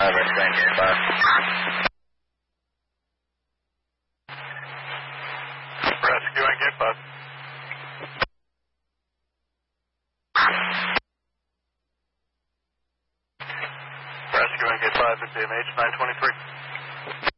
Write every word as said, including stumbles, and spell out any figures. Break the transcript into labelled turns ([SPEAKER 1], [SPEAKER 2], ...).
[SPEAKER 1] five, rescuing K five.
[SPEAKER 2] Rescuing K five. Rescuing K five at B M H nine twenty-three.